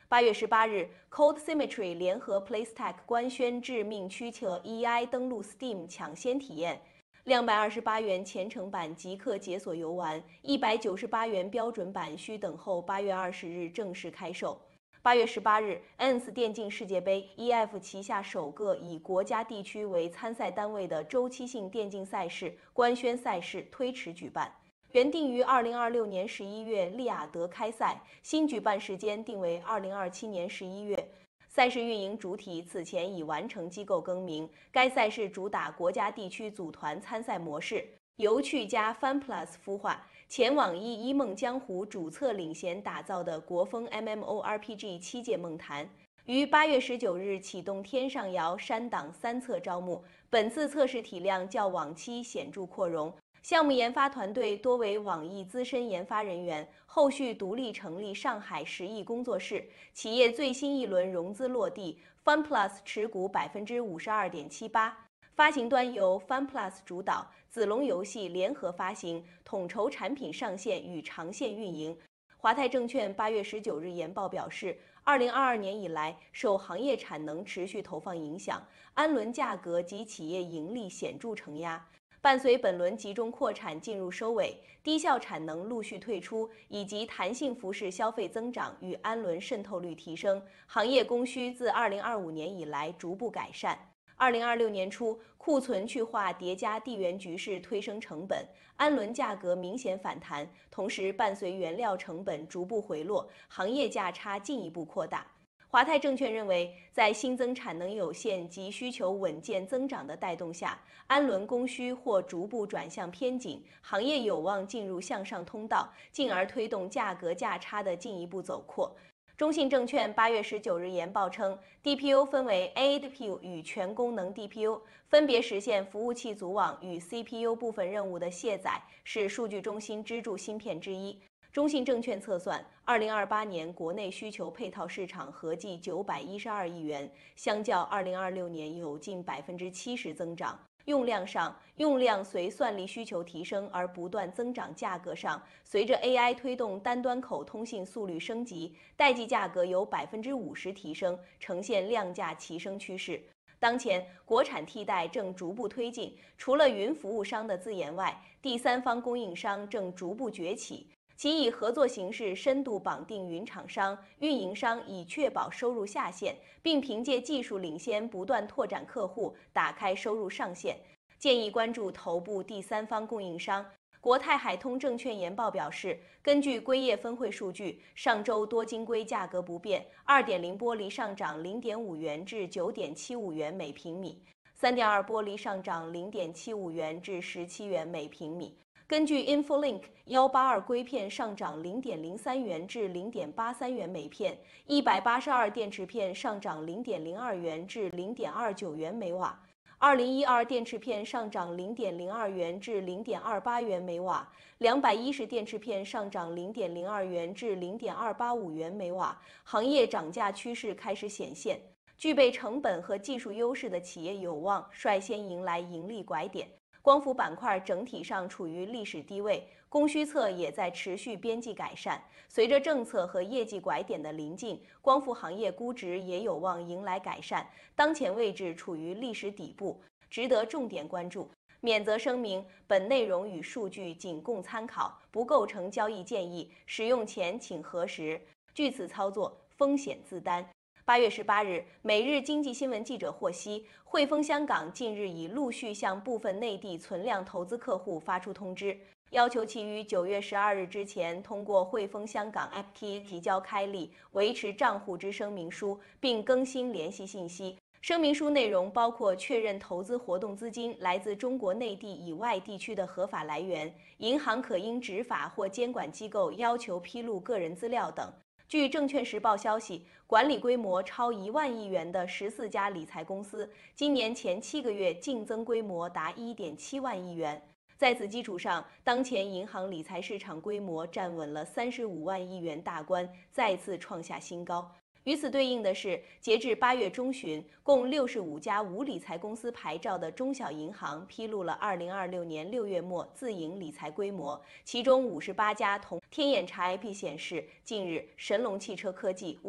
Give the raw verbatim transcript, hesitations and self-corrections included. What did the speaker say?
八月十八日 ，Code Symmetry 联合 Playstack 官宣致命驱策 A I 登陆 Steam 抢先体验。两百二十八元前程版即刻解锁游玩，一百九十八元标准版需等候八月二十日正式开售。八月十八日 ，N S 电竞世界杯 E F 旗下首个以国家地区为参赛单位的周期性电竞赛事官宣赛事推迟举办，原定于二零二六年十一月利雅得开赛，新举办时间定为二零二七年十一月。赛事运营主体此前已完成机构更名，该赛事主打国家地区组团参赛模式，由趣加 FunPlus 孵化，前网易《一梦江湖》主策领衔打造的国风 M M O R P G 七界梦谈，于八月十九日启动天上遥删档三测招募，本次测试体量较往期显著扩容。项目研发团队多为网易资深研发人员，后续独立成立上海十亿工作室。企业最新一轮融资落地 ，FunPlus 持股百分之五十二点七八。发行端由 FunPlus 主导，子龙游戏联合发行，统筹产品上线与长线运营。华泰证券八月十九日研报表示，二零二二年以来，受行业产能持续投放影响，氨纶价格及企业盈利显著承压。伴随本轮集中扩产进入收尾，低效产能陆续退出，以及弹性服饰消费增长与氨纶渗透率提升，行业供需自二零二五年以来逐步改善。二零二六年初，库存去化叠加地缘局势推升成本，氨纶价格明显反弹，同时伴随原料成本逐步回落，行业价差进一步扩大。华泰证券认为，在新增产能有限及需求稳健增长的带动下，氨纶供需或逐步转向偏紧，行业有望进入向上通道，进而推动价格价差的进一步走扩。中信证券八月十九日研报称 ，D P U 分为 A D P U 与全功能 D P U， 分别实现服务器组网与 C P U 部分任务的卸载，是数据中心支柱芯片之一。中信证券测算，二零二八年国内需求配套市场合计九百一十二亿元，相较二零二六年有近百分之七十增长。用量上，用量随算力需求提升而不断增长；价格上，随着 A I 推动单端口通信速率升级，代际价格有百分之五十提升，呈现量价齐升趋势。当前，国产替代正逐步推进，除了云服务商的自研外，第三方供应商正逐步崛起。其以合作形式深度绑定云厂商、运营商，以确保收入下限，并凭借技术领先不断拓展客户，打开收入上限。建议关注头部第三方供应商。国泰海通证券研报表示，根据硅业分会数据，上周多晶硅价格不变， 二点零 玻璃上涨零点五元至九点七五元每平米， 三点二 玻璃上涨零点七五元至十七元每平米。根据 InfoLink， 一八二硅片上涨零点零三元至零点八三元每片，一百八十二电池片上涨零点零二元至零点二九元每瓦，二零一二电池片上涨零点零二元至零点二八元每瓦，两百一十电池片上涨零点零二元至零点二八五元每瓦，行业涨价趋势开始显现。具备成本和技术优势的企业有望率先迎来盈利拐点。光伏板块整体上处于历史低位，供需侧也在持续边际改善。随着政策和业绩拐点的临近，光伏行业估值也有望迎来改善，当前位置处于历史底部，值得重点关注。免责声明：本内容与数据仅供参考，不构成交易建议，使用前请核实。据此操作，风险自担。八月十八日，每日经济新闻记者获悉，汇丰香港近日已陆续向部分内地存量投资客户发出通知，要求其于九月十二日之前通过汇丰香港 A P P 提交开立、维持账户之声明书，并更新联系信息。声明书内容包括确认投资活动资金来自中国内地以外地区的合法来源，银行可因执法或监管机构要求披露个人资料等。据证券时报消息，管理规模超一万亿元的十四家理财公司，今年前七个月净增规模达一点七万亿元。在此基础上，当前银行理财市场规模站稳了三十五万亿元大关，再次创下新高。与此对应的是，截至八月中旬，共六十五家无理财公司牌照的中小银行披露了二零二六年六月末自营理财规模，其中五十八家同天眼查 A P P 显示，近日神龙汽车科技